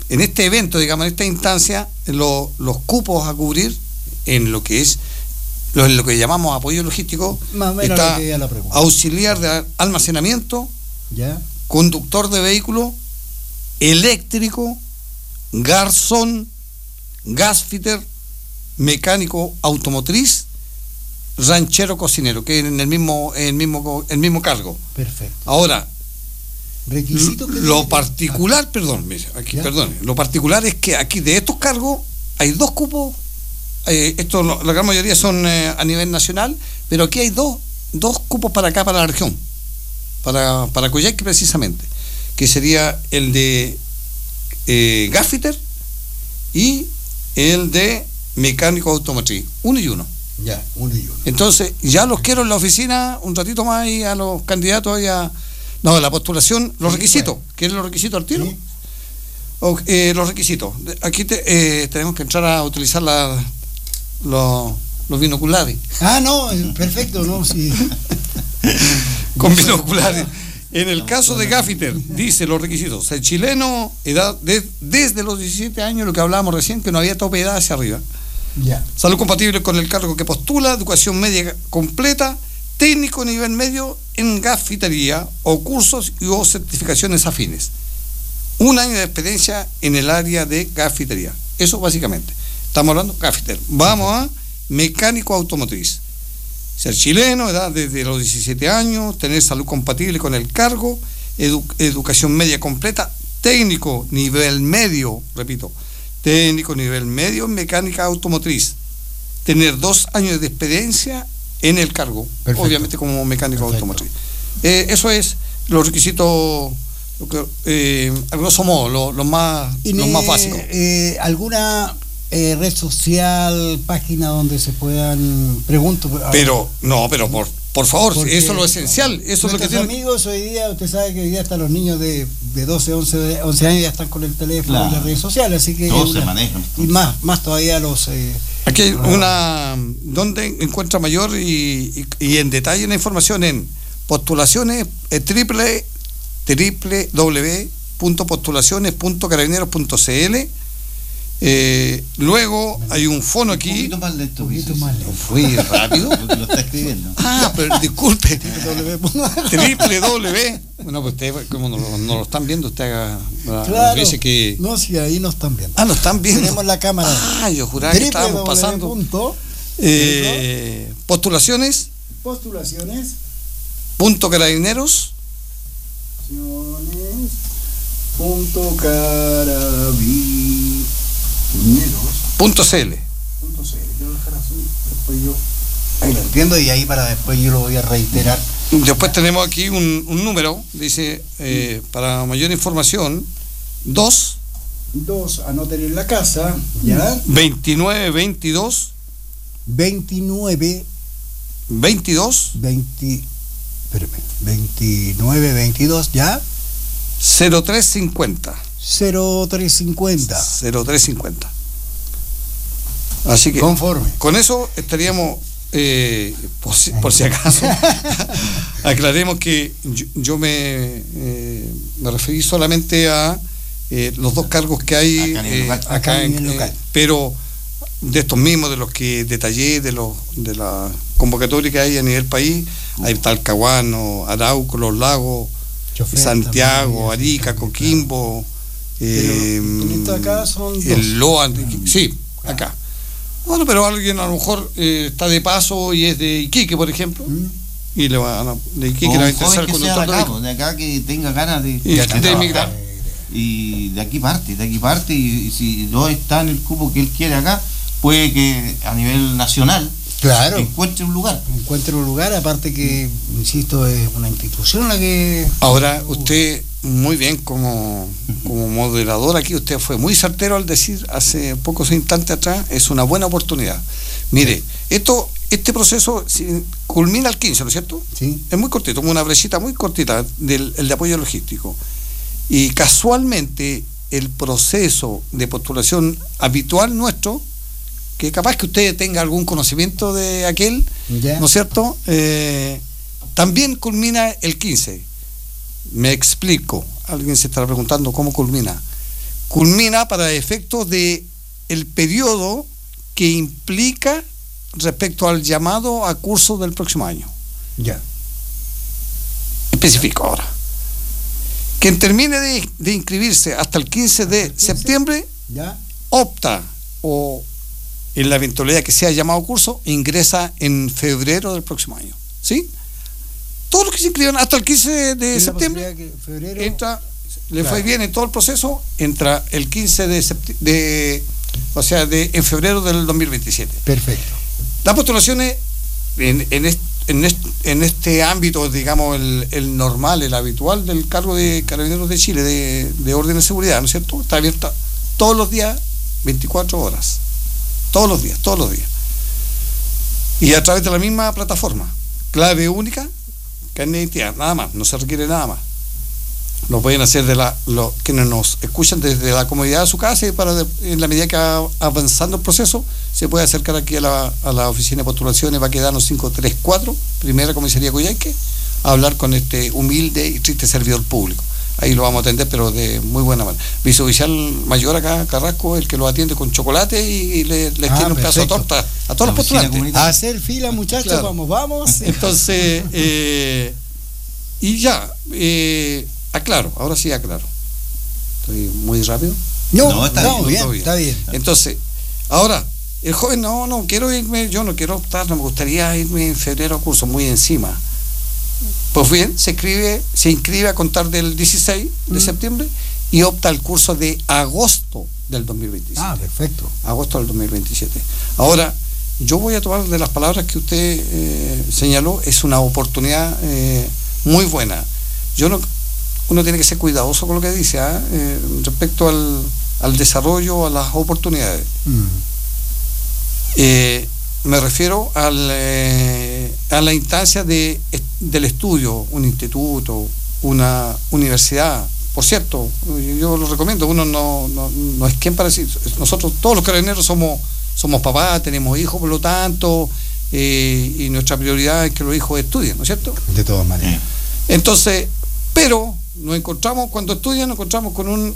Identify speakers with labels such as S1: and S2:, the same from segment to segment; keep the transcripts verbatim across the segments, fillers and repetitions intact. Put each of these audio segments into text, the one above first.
S1: en este evento, digamos, en esta instancia, lo, los cupos a cubrir en lo que es lo, en lo que llamamos apoyo logístico,
S2: más o menos
S1: está
S2: lo que ya la pregunta.
S1: Auxiliar de almacenamiento,
S2: ¿Ya?
S1: conductor de vehículo, eléctrico, garzón, gasfitter, mecánico automotriz, ranchero cocinero, que en el mismo, en el mismo, el mismo cargo.
S2: Perfecto.
S1: Ahora,
S2: Requisito que
S1: lo
S2: tiene-
S1: particular,
S2: ah,
S1: perdón, mire, aquí,
S2: ¿Ya?
S1: perdón, lo particular es que aquí de estos cargos hay dos cupos, eh, esto no, la gran mayoría son eh, a nivel nacional, pero aquí hay dos, dos cupos para acá, para la región, para, para Coyhaique precisamente, que sería el de eh, gasfitter y el de mecánico automotriz, uno y uno.
S2: Ya, uno y uno.
S1: Entonces, ya los quiero en la oficina un ratito más y a los candidatos y a... No, la postulación, los
S2: Sí,
S1: requisitos.
S2: bueno.
S1: ¿Quieren los requisitos al tiro?
S2: Sí.
S1: O, eh, los requisitos. Aquí te, eh, tenemos que entrar a utilizar la, los, los binoculares.
S2: Ah, no, perfecto, no, sí.
S1: Con binoculares. En el caso de Gaffiter, dice los requisitos: ser chileno, edad de, desde los diecisiete años, lo que hablábamos recién, que no había tope de edad hacia arriba.
S2: Ya.
S1: Salud compatible con el cargo que postula, educación media completa, técnico nivel medio en gafitería o cursos y o certificaciones afines. Un año de experiencia en el área de gafitería. Eso básicamente. Estamos hablando de gafiter. Vamos a mecánico automotriz. Ser chileno, edad desde los diecisiete años, tener salud compatible con el cargo, edu- educación media completa, técnico nivel medio, repito, técnico nivel medio en mecánica automotriz, tener dos años de experiencia en el cargo,
S2: Perfecto.
S1: obviamente como mecánico
S2: Perfecto.
S1: automotriz. Eh, eso es los requisitos, lo que, eh, a grosso modo, los lo más,
S2: Y
S1: los
S2: ne-
S1: más básicos.
S2: eh, ¿Alguna eh, red social, página donde se puedan, pregunto?
S1: Pero, no, pero por, por favor,
S2: Porque
S1: eso es lo esencial, eso es lo que
S2: nuestros
S1: tiene.
S2: amigos hoy día, usted sabe que hoy día hasta los niños de, de doce, once, once años ya están con el teléfono
S3: Claro.
S2: y las redes sociales, así que
S3: Todos
S2: es
S3: se
S2: una-
S3: manejan.
S2: y más, más todavía los eh,
S1: Aquí hay una donde encuentra mayor y, y, y en detalle la información en postulaciones eh, triple triple w punto postulaciones punto carabineros punto c l. Eh, luego hay un fono
S3: Un
S1: aquí.
S3: poquito más lento,
S2: un poquito
S3: dices.
S2: más lento.
S1: Fui rápido.
S3: Porque lo está escribiendo.
S1: Ah, pero disculpe. Triple W. Bueno, pues ustedes, como no, lo- no lo están viendo, usted haga la-
S2: Claro.
S1: dice que.
S2: No, si ahí nos están viendo.
S1: Ah, lo están viendo.
S2: Tenemos la cámara.
S1: Ah, yo juraba que estábamos pasando.
S2: punto
S1: Eh, postulaciones
S2: postulaciones
S1: punto carabineros
S2: punto carabineros
S1: punto c l.
S2: punto c l. Yo voy a dejar así, después yo ahí lo entiendo y ahí para después yo lo voy a reiterar.
S1: Después tenemos aquí un, un número, dice, eh, para mayor información, dos
S2: Dos, anoten en la casa, ¿ya?
S1: veintinueve veintidós
S2: veintinueve,
S1: veintidós
S2: veinte, espérame, veintinueve, veintidós, ¿ya?
S1: cero tres cincuenta
S2: cero tres cincuenta.
S1: cero tres cincuenta. Así que
S2: Conforme.
S1: con eso estaríamos, eh, por, si, por si acaso, aclaremos que yo, yo me, eh, me referí solamente a eh, los dos cargos que hay
S3: Acá a nivel
S1: eh,
S3: local.
S1: acá
S2: Acá a
S1: en-
S2: nivel
S1: eh,
S2: local.
S1: pero de estos mismos, de los que detallé, de los de la convocatoria que hay a nivel país, hay Talcahuano, Arauco, Los Lagos,
S2: Chofer
S1: Santiago,
S2: también,
S1: Arica,
S2: también,
S1: Coquimbo,
S2: Pero
S1: eh,
S2: en esta acá son dos.
S1: el Loan, sí, acá. Bueno, pero alguien a lo mejor eh, está de paso y es de Iquique, por ejemplo,
S2: ¿Mm?
S1: y le va a, de Iquique
S3: O
S1: le va a
S3: un
S1: interesar
S3: joven
S1: el
S3: que sea de
S1: conductor de
S3: acá,
S1: vehículo.
S3: pues, de acá que tenga ganas de,
S1: Y
S3: de
S1: de
S3: trabajar.
S1: emigrar.
S3: Y de aquí parte, de aquí parte, y, y si no está en el cupo que él quiere acá, puede que a nivel nacional
S2: Claro.
S3: encuentre un lugar.
S2: Encuentre un lugar, aparte que, insisto, es una institución la que...
S1: Ahora, usted, muy bien, como, como moderador aquí, usted fue muy certero al decir hace pocos instantes atrás, es una buena oportunidad. Mire, esto este proceso si, culmina el quince, ¿no es cierto?
S2: Sí.
S1: Es muy cortito, como una brechita muy cortita del el de apoyo logístico. Y casualmente el proceso de postulación habitual nuestro, que capaz que usted tenga algún conocimiento de aquel,
S2: Ya.
S1: ¿no es cierto? Eh, también culmina el quince. Me explico. Alguien se estará preguntando cómo culmina. culmina para efectos de el periodo que implica respecto al llamado a curso del próximo año.
S2: Ya.
S1: Específico ahora. Quien termine de, de inscribirse hasta el quince de septiembre,
S2: ¿Ya?
S1: opta o en la eventualidad que sea llamado curso, ingresa en febrero del próximo año. ¿Sí? Todos los que se inscriban hasta el quince de septiembre,
S2: que febrero...
S1: entra, le
S2: Claro.
S1: fue bien en todo el proceso, entra el quince de septiembre, de, o sea, de, en febrero del dos mil veintisiete.
S2: Perfecto.
S1: Las postulaciones en, en, est, en, est, en este ámbito, digamos, el, el normal, el habitual del cargo de Carabineros de Chile, de, de orden de seguridad, ¿no es cierto? Está abierta todos los días, veinticuatro horas. Todos los días, todos los días. Y a través de la misma plataforma. Clave única, carnet de identidad, nada más, no se requiere nada más. Lo pueden hacer de la, lo, quienes nos escuchan desde la comodidad de su casa, y para de, en la medida que va avanzando el proceso, se puede acercar aquí a la, a la oficina de postulaciones, va a quedarnos cinco tres cuatro, primera comisaría Coyhaique, a hablar con este humilde y triste servidor público. Ahí lo vamos a atender, pero de muy buena manera. Viceoficial mayor acá, Carrasco, el que lo atiende con chocolate y le, le
S2: Ah,
S1: tiene un pedazo de
S2: perfecto.
S1: torta a todos los postulantes.
S2: A hacer fila, muchachos,
S1: Claro.
S2: vamos, vamos.
S1: Entonces, eh, y ya, eh, aclaro, ahora sí aclaro. Estoy muy rápido.
S2: No,
S3: No, está
S2: no,
S3: bien,
S2: bien,
S1: todo bien.
S2: está bien.
S1: Entonces, ahora, el joven, no, no, quiero irme, yo no quiero optar, no me gustaría irme en febrero a curso, muy encima. Pues bien, se inscribe, se inscribe a contar del dieciséis de
S2: Mm.
S1: septiembre y opta al curso de agosto del dos mil veintisiete.
S2: Ah, perfecto.
S1: Agosto del dos mil veintisiete. Ahora, yo voy a tomar de las palabras que usted eh, señaló, es una oportunidad eh, muy buena. Yo no, uno tiene que ser cuidadoso con lo que dice, ¿ah? eh, respecto al, al desarrollo, a las oportunidades.
S2: Mm.
S1: Eh, me refiero al, eh, a la instancia de, del estudio, un instituto, una universidad. Por cierto, yo lo recomiendo, uno no, no, no es quien para decir, nosotros todos los carabineros somos, somos papás, tenemos hijos, por lo tanto, eh, y nuestra prioridad es que los hijos estudien, ¿no es cierto?
S2: De todas maneras.
S1: Entonces, pero nos encontramos, cuando estudian, nos encontramos con un,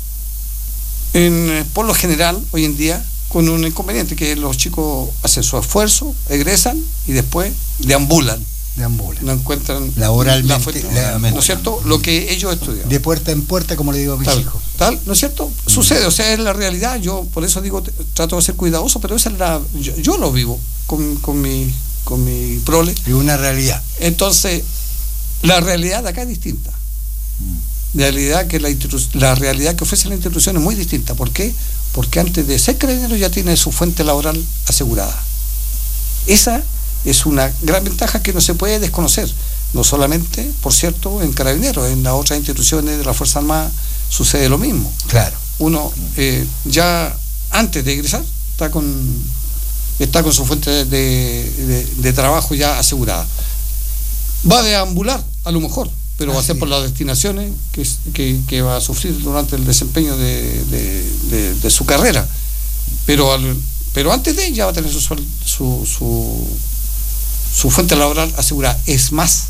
S1: en, por lo general, hoy en día, con un inconveniente, que los chicos hacen su esfuerzo, egresan y después deambulan,
S2: Deambula.
S1: no encuentran
S2: Laboralmente,
S1: la fuente,
S2: la-
S1: ¿no es cierto? Lo que ellos estudian.
S2: De puerta en puerta, como le digo a mis
S1: Tal,
S2: hijos.
S1: tal, ¿no es cierto? Sucede, o sea, es la realidad. Yo por eso digo, t- trato de ser cuidadoso, pero esa es la, yo, yo lo vivo con, con mi con mi prole.
S2: Es una realidad.
S1: Entonces, la realidad de acá es distinta. La realidad que la, institu- la realidad que ofrece la institución es muy distinta. ¿Por qué? Porque antes de ser carabinero ya tiene su fuente laboral asegurada. Esa es una gran ventaja que no se puede desconocer. No solamente, por cierto, en Carabineros, en las otras instituciones de la Fuerza Armada sucede lo mismo.
S2: Claro.
S1: Uno eh, ya antes de ingresar está con está con su fuente de, de, de trabajo ya asegurada. Va a deambular a lo mejor, pero va a
S2: Así
S1: ser por
S2: es.
S1: las destinaciones que, es- que, que va a sufrir durante el desempeño de, de, de- de su carrera. Pero al, pero antes de ella va a tener su, suel- su, su, su fuente laboral asegurada. Es más,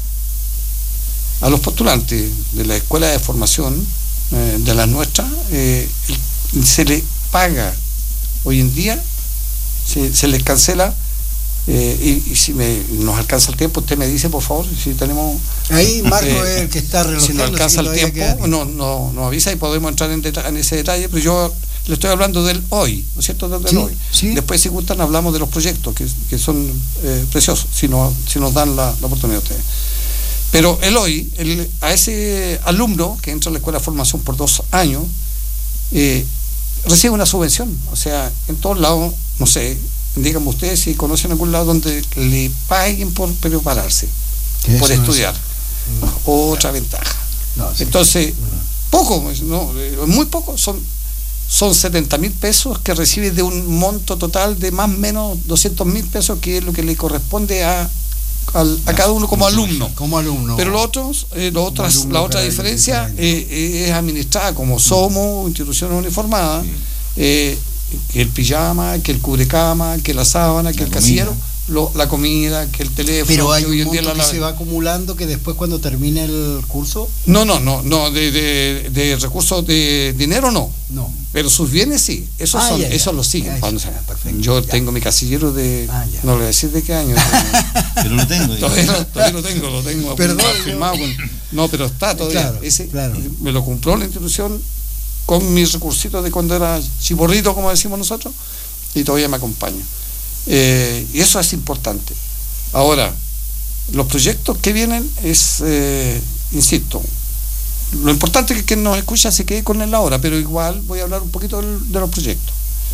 S1: a los postulantes de la escuela de formación eh, de la nuestra, eh, se le paga hoy en día, se, se les cancela, eh, y, y si me, nos alcanza el tiempo, usted me dice, por favor, si tenemos...
S2: Ahí Marco
S1: eh,
S2: es el que está
S1: si
S2: relojando.
S1: nos alcanza
S2: así
S1: el
S2: que todavía
S1: tiempo,
S2: queda
S1: no, no, nos avisa y podemos entrar en, deta- en ese detalle, pero yo le estoy hablando del hoy, ¿no es cierto? Del, del
S2: Sí,
S1: hoy.
S2: sí.
S1: Después, si gustan, hablamos de los proyectos, que, que son eh, preciosos, si, no, si nos dan la, la oportunidad a ustedes. Pero el hoy, el, a ese alumno que entra a la escuela de formación por dos años, eh, recibe una subvención. O sea, en todos lados, no sé, díganme ustedes si conocen algún lado donde le paguen por prepararse,
S2: Que
S1: por
S2: eso no
S1: estudiar.
S2: es-
S1: Otra ventaja.
S2: No, sí.
S1: Entonces, poco, no, eh, muy poco, son, son setenta mil pesos que recibe de un monto total de más o menos doscientos mil pesos, que es lo que le corresponde a, al- a cada uno como alumno.
S2: Como alumno.
S1: Pero los otros, eh, los otras,
S2: alumno
S1: la otra
S2: carabinero,
S1: diferencia
S2: carabinero.
S1: eh, eh, es administrada como somos, instituciones uniformadas,
S3: Sí.
S1: eh, que el pijama, que el cubrecama, que la sábana, que
S3: La
S1: el
S3: comida.
S1: casillero, lo, la comida, que el teléfono.
S2: Pero hay
S1: que hoy
S2: un
S1: en día
S2: monto
S1: la,
S2: que se va acumulando que después cuando termine el curso.
S1: No, no, no, no, de, de, de recursos de dinero no.
S2: No.
S1: Pero sus bienes sí, esos
S2: Ah,
S1: son,
S2: ya, ya.
S1: esos los siguen.
S2: Ya,
S1: cuando
S2: ya,
S1: se-
S2: perfecto,
S1: Yo
S2: ya.
S1: tengo mi casillero de,
S2: Ah, ya.
S1: no le voy a decir de qué año.
S3: Pero lo tengo. digo.
S1: todavía, no, todavía lo tengo, lo tengo
S2: Perdón,
S1: apuntado,
S2: yo-
S1: firmado con- no, pero está todavía.
S2: Claro,
S1: Ese
S2: claro.
S1: me lo compró la institución con mis recursitos de cuando era chiborrito, como decimos nosotros, y todavía me acompaña. Eh, y eso es importante. Ahora, los proyectos que vienen es, eh, insisto, lo importante es que quien nos escucha se quede con él ahora, pero igual voy a hablar un poquito del- de los proyectos.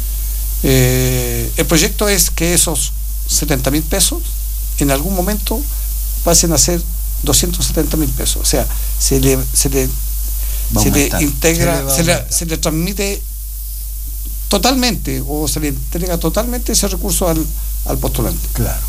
S1: Eh, el proyecto es que esos setenta mil pesos en algún momento pasen a ser doscientos setenta mil pesos. O sea, se le, se le,
S3: Va a
S1: se le
S3: aumentar.
S1: integra,
S2: Se le va a
S1: se le,
S2: aumentar.
S1: se le transmite totalmente o se le entrega totalmente ese recurso al, al postulante.
S2: Claro.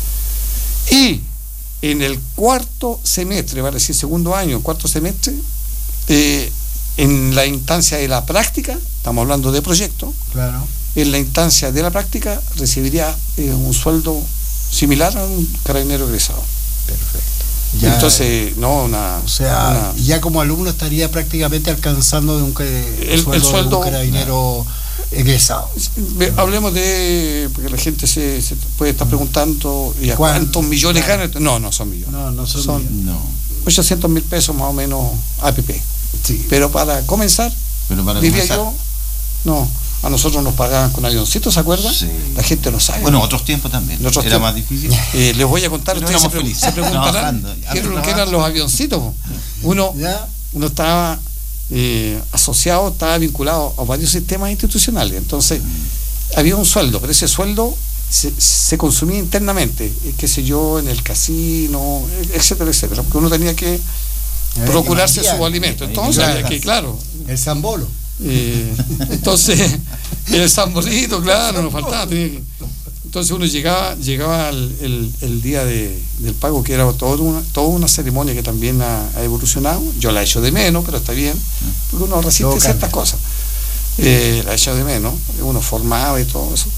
S1: Y en el cuarto semestre, vale decir segundo año, cuarto semestre, eh, en la instancia de la práctica, estamos hablando de proyecto,
S2: Claro.
S1: en la instancia de la práctica recibiría eh, un sueldo similar a un carabinero egresado.
S2: Perfecto. Ya,
S1: Entonces, no, una...
S2: o sea,
S1: una-
S2: ya como alumno estaría prácticamente alcanzando de un, ca-
S1: el
S2: sueldo,
S1: sueldo-
S2: de un carabinero egresado.
S1: Ve- hablemos de, porque la gente se, se puede estar preguntando, ¿y a
S2: ¿Cuánto?
S1: cuántos millones
S2: Claro.
S1: ganan? No, no son millones.
S2: No, no son,
S1: Son-
S2: millones.
S3: No.
S1: ochocientos mil pesos más o menos A P P.
S2: Sí.
S1: Pero para comenzar,
S3: Pero para
S1: diría
S3: comenzar.
S1: yo, no, a nosotros nos pagaban con avioncitos, ¿se acuerdan?
S3: Sí.
S1: La gente no sabe.
S3: Bueno, otros tiempos también.
S1: En otros
S3: Era
S1: tiempos.
S3: más difícil.
S1: Eh, les voy a contar,
S3: Pero
S1: ustedes se,
S3: éramos
S1: pre-
S3: felices,
S1: se preguntarán
S3: trabajando.
S1: qué eran, qué eran los avioncitos. po. Uno,
S2: ¿Ya?
S1: uno estaba eh, asociado, estaba vinculado a varios sistemas institucionales. Entonces, había un sueldo, pero ese sueldo se, se consumía internamente, eh, qué sé yo, en el casino, etcétera, etcétera, porque uno tenía que
S2: Eh,
S1: procurarse
S2: que
S1: su
S2: mandía,
S1: alimento.
S3: ahí,
S1: Entonces,
S2: claro.
S1: había que, claro,
S2: El Zambolo.
S1: eh, entonces, el samborito, claro, nos faltaba. tenía que- entonces uno llegaba llegaba al- el, el día de, del pago, que era toda una, toda una ceremonia que también ha, ha evolucionado. Yo la echo de menos, pero está bien, porque uno resiste
S2: Todo
S1: ciertas
S2: cambia.
S1: cosas. Eh, la echo de menos, uno formaba y todo eso.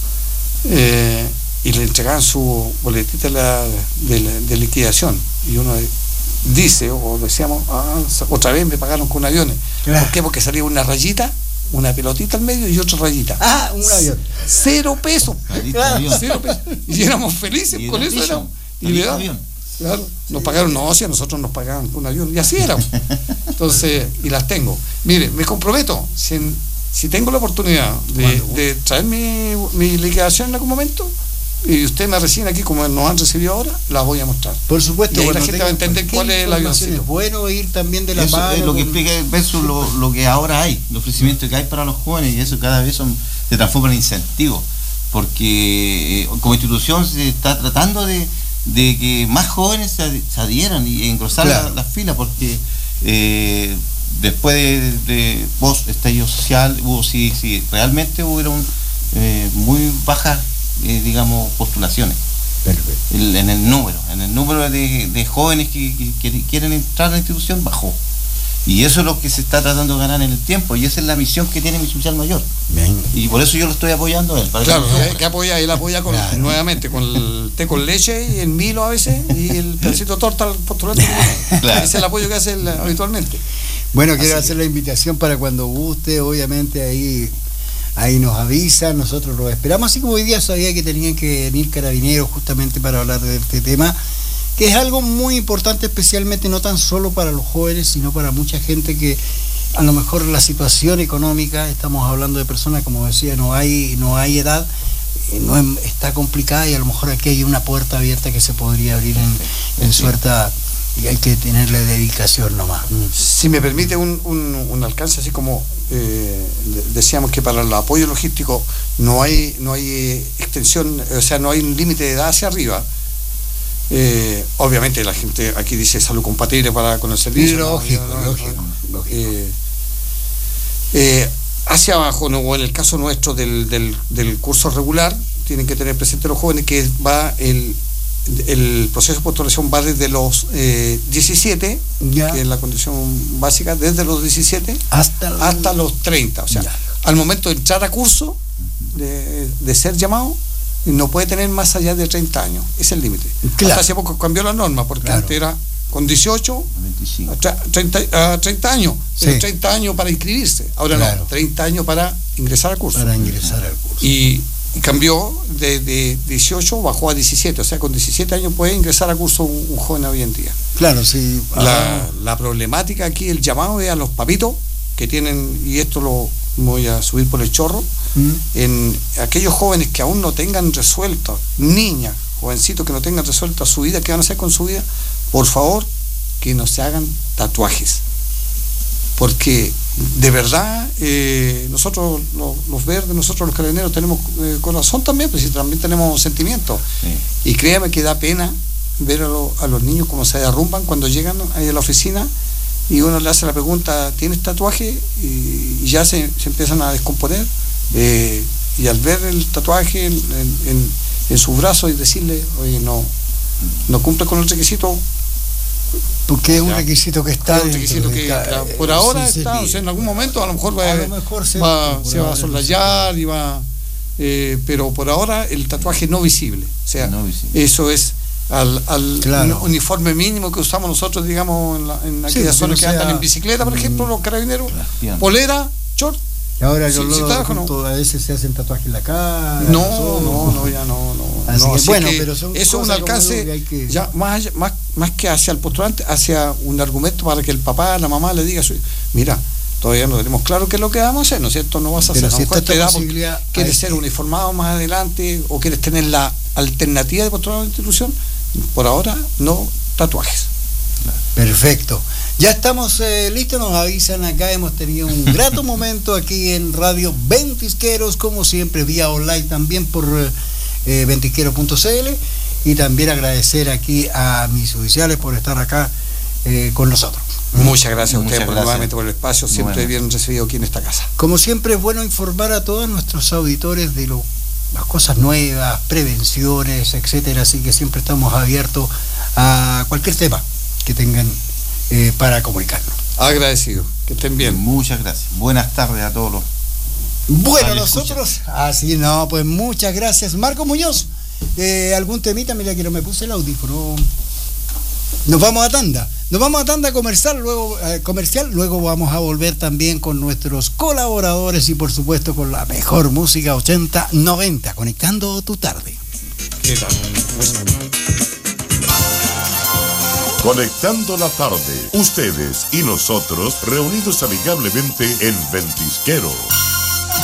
S1: Eh, y le entregaban su boletita de, la- de la- de liquidación. Y uno dice, o decíamos, ah, otra vez me pagaron con aviones.
S2: Claro.
S1: ¿Por qué? Porque salía una rayita, una pelotita al medio y otra rayita.
S2: Ah, un avión.
S1: Cero pesos.
S3: Ahí está
S2: Claro.
S3: el avión.
S1: Cero pesos. Y éramos felices
S3: Y
S1: con
S3: era
S1: eso.
S3: piso,
S1: Éramos, y
S3: salía
S1: le daban-
S3: avión.
S1: Claro, nos pagaron, no, si a nosotros nos pagaban con un avión. Y así éramos. Entonces, y las tengo. Mire, me comprometo, si, en- si tengo la oportunidad de,
S2: Cuando-
S1: de traer mi, mi liquidación en algún momento, y usted me recibe aquí como nos han recibido ahora, la voy a mostrar.
S2: Por supuesto,
S1: Y ahí la
S2: cuando
S1: gente
S2: tenga
S1: va a entender
S2: cualquier
S1: cuál es el
S2: información,
S1: avioncito.
S2: Es bueno ir también de la
S3: Eso
S2: mano.
S3: es lo que
S2: con-
S3: explica versus lo, lo que ahora hay, el ofrecimiento que hay para los jóvenes, y eso cada vez son, se transforma en incentivos, porque eh, como institución se está tratando de, de que más jóvenes se, ad- se adhieran y engrosar
S2: Claro.
S3: la- las filas, porque eh, después de, de post estallido social hubo sí, sí, realmente hubieron eh, muy bajas, eh, digamos, postulaciones.
S2: Perfecto.
S3: El- en el número, en el número de, de jóvenes que, que- que quieren entrar a la institución bajó. Y eso es lo que se está tratando de ganar en el tiempo, y esa es la misión que tiene mi social mayor.
S2: Bien.
S3: Y por eso yo lo estoy apoyando a él. Para
S1: Claro,
S3: que no
S1: que,
S3: sufra.
S1: que apoya, él apoya con,
S2: Claro.
S1: nuevamente con el té con leche y el Milo a veces y el pedacito de torta al postulante.
S3: Claro.
S1: Ese es el apoyo que hace él habitualmente.
S2: Bueno, quiero
S1: Así
S2: hacer la invitación para cuando guste, obviamente ahí ahí nos avisan, nosotros los esperamos, así como hoy día sabía que tenían que venir carabineros justamente para hablar de este tema, que es algo muy importante, especialmente no tan solo para los jóvenes, sino para mucha gente que a lo mejor la situación económica, estamos hablando de personas, como decía, no hay, no hay edad, eh, no es- está complicada, y a lo mejor aquí hay una puerta abierta que se podría abrir en, en
S3: Sí.
S2: suerte, y hay que tenerle dedicación nomás.
S1: Si me permite un, un, un alcance, así como eh, de- decíamos que para el apoyo logístico no hay no hay eh, extensión, o sea, no hay un límite de edad hacia arriba. Eh, obviamente la gente aquí dice salud compatible para con el servicio. ¿no?
S2: Lógico,
S1: No, no, no,
S2: lógico,
S1: no.
S2: lógico.
S1: Eh, eh, hacia abajo, ¿no? O en el caso nuestro del, del, del curso regular, tienen que tener presente los jóvenes que va el, el proceso de postulación va desde los eh, diecisiete,
S2: Ya.
S1: que es la condición básica, desde los diecisiete
S2: Hasta, el-
S1: hasta los treinta. O sea,
S2: Ya.
S1: al momento de entrar a curso, de, de ser llamado, no puede tener más allá de treinta años, es el límite.
S2: Claro.
S1: Hasta hace poco cambió la norma, porque
S2: Claro.
S1: antes era con dieciocho
S3: veinticinco.
S1: a tre- treinta, a treinta años,
S2: Sí.
S1: pero treinta años para inscribirse, ahora
S2: Claro.
S1: no, treinta años para ingresar al curso.
S2: Para ingresar al curso.
S1: Y, y cambió de, de dieciocho, bajó a diecisiete, o sea, con diecisiete años puede ingresar al curso un, un joven hoy en día.
S2: Claro, sí.
S1: La, la problemática aquí, el llamado es a los papitos que tienen, y esto lo voy a subir por el chorro,
S2: ¿Mm?
S1: en aquellos jóvenes que aún no tengan resuelto, niñas, jovencitos que no tengan resuelta su vida, qué van a hacer con su vida, por favor, que no se hagan tatuajes. Porque de verdad, eh, nosotros los, los verdes, nosotros los carabineros tenemos eh, corazón también, pues sí, también tenemos sentimientos.
S3: Sí.
S1: Y créame que da pena ver a, lo- a los niños cómo se derrumban cuando llegan ahí a la oficina y uno le hace la pregunta, ¿tienes tatuaje? Y, y ya se, se empiezan a descomponer. Eh, y al ver el tatuaje en, en- en- en su brazo y decirle, oye, no, no cumple con el requisito,
S2: Porque es un
S1: Ya.
S2: requisito que está.
S1: es un
S2: dentro
S1: requisito
S2: de
S1: que
S2: cada-
S1: la- por ahora
S2: sí, se
S1: está,
S2: pide.
S1: o sea, en algún momento a lo mejor va,
S2: A lo mejor se-
S1: va-
S2: por
S1: se va a
S2: ahora no se
S1: solayar y va, eh, pero por ahora el tatuaje no visible, o sea,
S3: No visible.
S1: eso es al, al
S2: Claro.
S1: uniforme mínimo que usamos nosotros, digamos, en, la, en
S2: Sí,
S1: aquellas
S2: que
S1: zonas
S2: no
S1: que andan
S2: sea-
S1: en bicicleta, por ejemplo,
S2: Mm.
S1: los carabineros,
S3: Las piernas.
S1: polera, short.
S2: Y ahora yo
S1: Sí,
S2: lo
S1: sí, trabajo, ¿no?
S2: junto, a veces se hacen tatuajes en la cara.
S1: No,
S2: los ojos.
S1: no, no, ya no, no.
S2: Así
S1: no,
S2: que,
S1: así
S2: bueno,
S1: que
S2: pero son
S1: eso es un
S2: cosas, como
S1: alcance
S2: digo, que hay que-
S1: ya más, allá- más, más que hacia el postulante, hacia un argumento para que el papá, la mamá le diga, a su- mira, todavía no tenemos claro qué es lo que vamos a hacer, ¿no es cierto? No vas a
S2: Pero
S1: hacer, a
S2: si
S1: lo mejor
S2: está
S1: te
S2: esta
S1: da porque
S2: posibilidad,
S1: quieres
S2: hay
S1: ser
S2: que-
S1: uniformado más adelante o quieres tener la alternativa de postular a una institución, por ahora no tatuajes.
S2: Perfecto. Ya estamos eh, listos, nos avisan acá, hemos tenido un grato momento aquí en Radio Ventisqueros, como siempre, vía online también por eh, ventisquero punto c l, y también agradecer aquí a mis oficiales por estar acá eh, con nosotros.
S1: Muchas gracias a
S3: Muchas
S1: ustedes por,
S3: gracias.
S1: nuevamente por el espacio, siempre
S3: Bueno.
S1: bien recibido aquí en esta casa.
S2: Como siempre es bueno informar a todos nuestros auditores de lo, las cosas nuevas, prevenciones, etcétera, así que siempre estamos abiertos a cualquier tema que tengan eh, para comunicarnos.
S1: Agradecido, que estén bien.
S3: Muchas gracias. Buenas tardes a todos los.
S2: Bueno,
S3: Vale,
S2: nosotros, así no, pues muchas gracias. Marco Muñoz, eh, algún temita, mira que no me puse el audífono. Nos vamos a tanda, nos vamos a tanda comercial, luego eh, comercial, luego vamos a volver también con nuestros colaboradores y por supuesto con la mejor música ochenta noventa, conectando tu tarde.
S1: ¿Qué tal?
S4: Conectando la tarde, ustedes y nosotros reunidos amigablemente en Ventisquero.